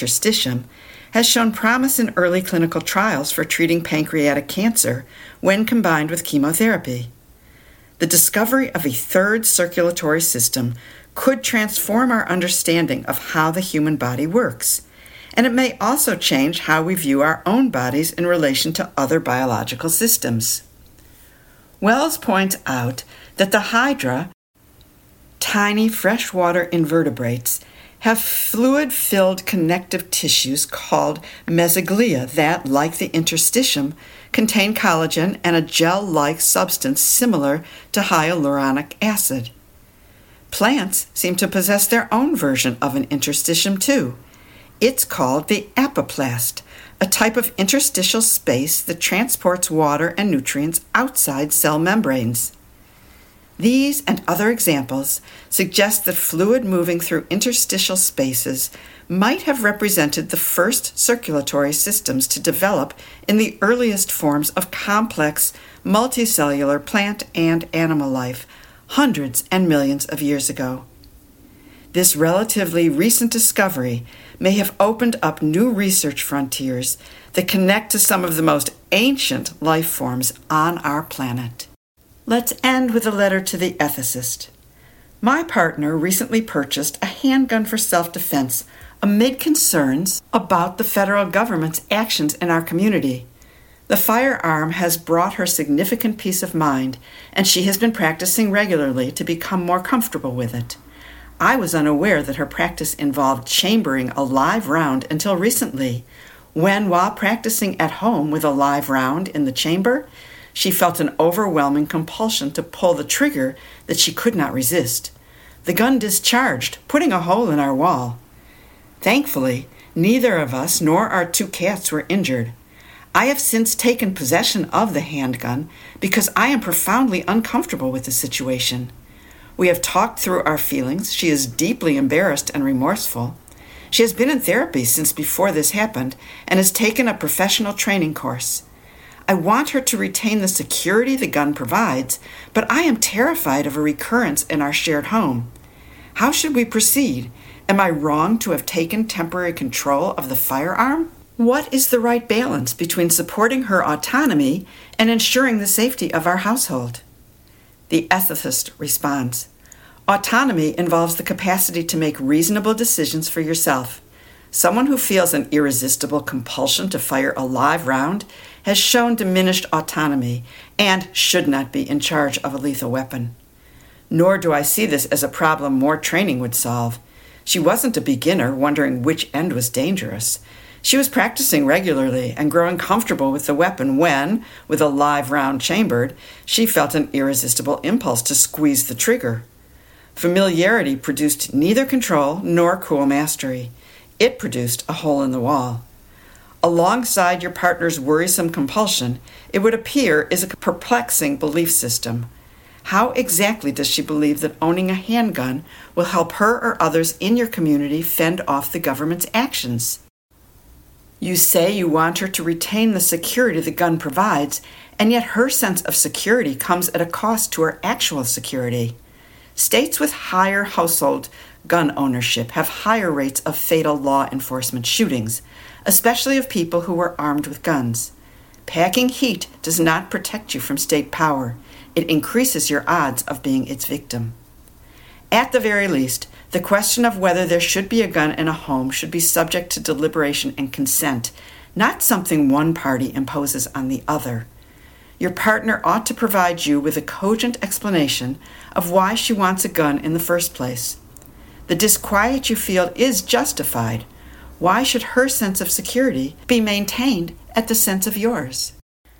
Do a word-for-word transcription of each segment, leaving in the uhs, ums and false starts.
interstitium, has shown promise in early clinical trials for treating pancreatic cancer when combined with chemotherapy. The discovery of a third circulatory system could transform our understanding of how the human body works, and it may also change how we view our own bodies in relation to other biological systems. Wells points out that the hydra, tiny freshwater invertebrates, have fluid-filled connective tissues called mesoglea that, like the interstitium, contain collagen and a gel-like substance similar to hyaluronic acid. Plants seem to possess their own version of an interstitium too. It's called the apoplast, a type of interstitial space that transports water and nutrients outside cell membranes. These and other examples suggest that fluid moving through interstitial spaces might have represented the first circulatory systems to develop in the earliest forms of complex, multicellular plant and animal life, hundreds and millions of years ago. This relatively recent discovery may have opened up new research frontiers that connect to some of the most ancient life forms on our planet. Let's end with a letter to the ethicist. My partner recently purchased a handgun for self-defense amid concerns about the federal government's actions in our community. The firearm has brought her significant peace of mind, and she has been practicing regularly to become more comfortable with it. I was unaware that her practice involved chambering a live round until recently, when, while practicing at home with a live round in the chamber, she felt an overwhelming compulsion to pull the trigger that she could not resist. The gun discharged, putting a hole in our wall. Thankfully, neither of us nor our two cats were injured. I have since taken possession of the handgun because I am profoundly uncomfortable with the situation. We have talked through our feelings. She is deeply embarrassed and remorseful. She has been in therapy since before this happened and has taken a professional training course. I want her to retain the security the gun provides, but I am terrified of a recurrence in our shared home. How should we proceed? Am I wrong to have taken temporary control of the firearm? What is the right balance between supporting her autonomy and ensuring the safety of our household? The ethicist responds, autonomy involves the capacity to make reasonable decisions for yourself. Someone who feels an irresistible compulsion to fire a live round has shown diminished autonomy and should not be in charge of a lethal weapon. Nor do I see this as a problem more training would solve. She wasn't a beginner wondering which end was dangerous. She was practicing regularly and growing comfortable with the weapon when, with a live round chambered, she felt an irresistible impulse to squeeze the trigger. Familiarity produced neither control nor cool mastery. It produced a hole in the wall. Alongside your partner's worrisome compulsion, it would appear is a perplexing belief system. How exactly does she believe that owning a handgun will help her or others in your community fend off the government's actions? You say you want her to retain the security the gun provides, and yet her sense of security comes at a cost to her actual security. States with higher household gun ownership have higher rates of fatal law enforcement shootings, especially of people who are armed with guns. Packing heat does not protect you from state power. It increases your odds of being its victim. At the very least, the question of whether there should be a gun in a home should be subject to deliberation and consent, not something one party imposes on the other. Your partner ought to provide you with a cogent explanation of why she wants a gun in the first place. The disquiet you feel is justified. Why should her sense of security be maintained at the sense of yours?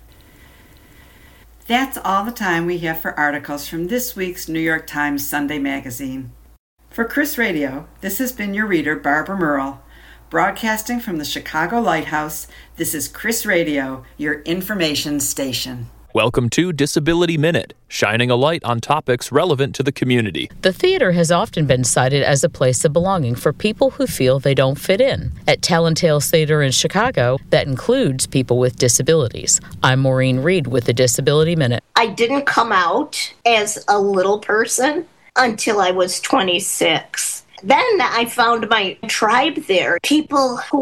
That's all the time we have for articles from this week's New York Times Sunday Magazine. For Chris Radio, this has been your reader, Barbara Murrell. Broadcasting from the Chicago Lighthouse, this is Chris Radio, your information station. Welcome to Disability Minute, shining a light on topics relevant to the community. The theater has often been cited as a place of belonging for people who feel they don't fit in. At Talentales Theater in Chicago, that includes people with disabilities. I'm Maureen Reed with the Disability Minute. I didn't come out as a little person until I was twenty-six. Then I found my tribe there, people who